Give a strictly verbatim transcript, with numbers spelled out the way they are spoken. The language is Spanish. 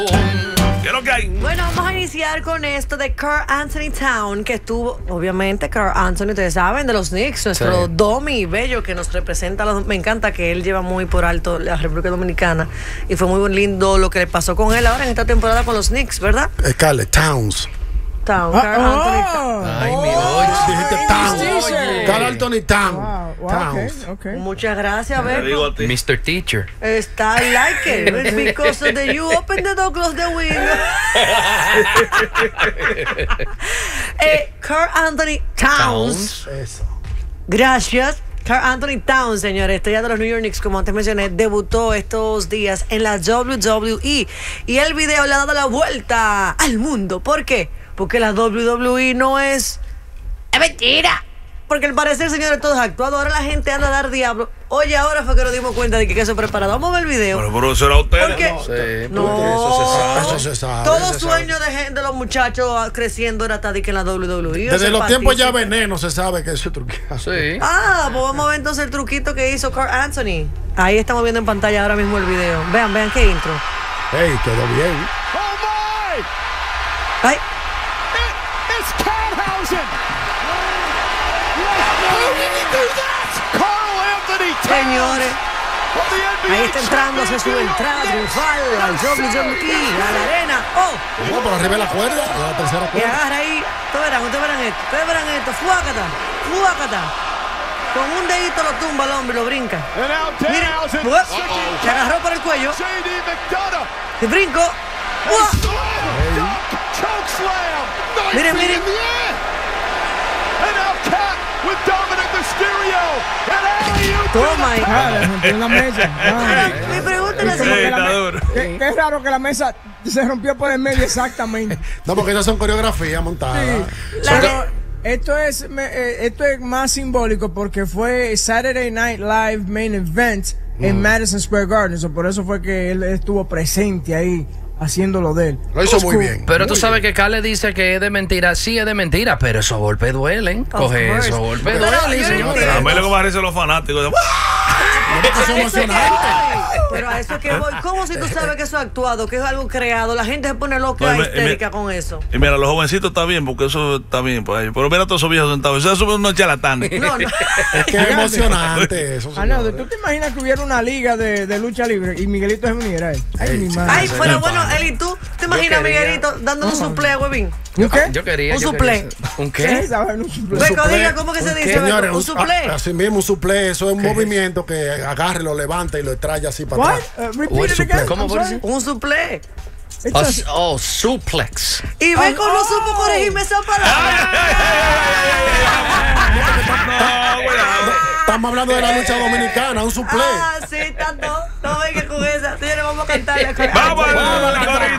¿Qué es lo que hay? Bueno, vamos a iniciar con esto de Karl Anthony Towns, que estuvo, obviamente, Karl Anthony, ustedes saben, de los Knicks, nuestro sí. Domi bello que nos representa. Me encanta que él lleva muy por alto la República Dominicana y fue muy lindo lo que le pasó con él ahora en esta temporada con los Knicks, ¿verdad? Scarlett Towns. Towns, Ah, Karl Anthony Towns. Ay, mi oye. Dijiste Towns. Karl Anthony Towns. Wow, wow, Towns. okay, okay. Muchas gracias, Beco. mister Teacher. Está I like it. It's because of the you open the door, close the window. eh, Karl Anthony Towns. Eso. Gracias. Karl Anthony Towns, señores, estrella de los New York Knicks, como antes mencioné, debutó estos días en la W W E y el video le ha dado la vuelta al mundo. ¿Por qué? Porque la W W E no es... ¡Es mentira! Porque al parecer, señores, todo es actuado. Ahora la gente anda a dar diablo. Oye, ahora fue que nos dimos cuenta de que eso preparado. Vamos a ver el video. Pero, pero eso era usted. Porque, No, sí, no, no, eso se sabe. Eso se sabe. Todo eso se sueño sabe. de gente, de los muchachos creciendo era estar en la W W E. Desde los tiempos ya veneno se sabe que eso es truqueado. Sí. Ah, pues vamos a ver entonces el truquito que hizo Karl Anthony. Ahí estamos viendo en pantalla ahora mismo el video. Vean, vean qué intro. Hey, quedó bien. Oh my! Ay, It, it's Carlhausen! How did he do that? Karl Anthony Towns! señores. of the N B A Ahí está entrando, hace su entrada triunfal al W W E, a la arena. ¡Oh! No, por arriba de la cuerda, de la tercera Y cuerda. agarra ahí. Ustedes verán, ustedes verán esto. Ustedes verán esto. Fuácata. Fuácata. Con un dedito lo tumba al hombre y lo brinca. And now Miren. Danhausen Uah, switching se agarró por el cuello. J D McDonough. Y brinco. Uah. Slam! Choke slam! Knife Miren, miren. in the air! And now Cat with Dominic Mysterio! And alley-oop to Toma ahí. Ah, le rompió la mesa. Ah. Mi pregunta es Como la que Sí, la está me- duro. qué, qué raro que la mesa se rompió por el medio exactamente. No, porque esas son coreografías montadas. Sí. La Pero esto es, me- eh, esto es más simbólico porque fue Saturday Night Live Main Event en Madison Square Garden. So, por eso fue que él estuvo presente ahí haciéndolo de él. Lo hizo Old muy school. bien. Pero tú Muy sabes bien. que Carle dice que es de mentira. Sí, es de mentira, pero esos golpes duelen. Coge course. esos golpes Pero duelen, yo señores. entiendo. A mí lo que me parece los fanáticos. De, No, porque es A eso es que emocionante. voy. Pero a eso es que voy. ¿Cómo si tú sabes que eso es actuado, que es algo creado? La gente se pone loca, No, y me- y me- histérica con eso. y mira, los jovencitos está bien, porque eso está bien por ahí. Pero mira a todos esos viejos sentados. Eso son unos charlatanes. No, no. Es que es emocionante eso. Arnaldo, señores. ¿tú te imaginas que hubiera una liga de, de lucha libre y Miguelito se uniera ahí? Ay, Ey, mi sí. madre. Ay, sí, fuera sí, bueno, sí. Eli, ¿tú te imaginas a quería- Miguelito dándole un suple, huevín? ¿Un qué? Yo quería. Un yo suplé. quería- ¿Un ¿Qué? qué? ¿Sabes? Un suple. Beco, suplé. diga, ¿cómo que se dice? Señores, Beco? Un suple. a- así mismo un suple, eso es un movimiento que agarre, lo levanta y lo extrae así para What? atrás. Uh, repeat What it suple? again. ¿Cómo I'm por sorry. eso? Un suple. It's Oh, a- s- oh, suplex. Y Beco no oh. supo corregirme esa palabra. No, cuidado. Estamos hablando de la lucha dominicana, un suple. Ah, sí, tanto. No venga con esa. Señores, vamos a cantarle. Vamos al corito.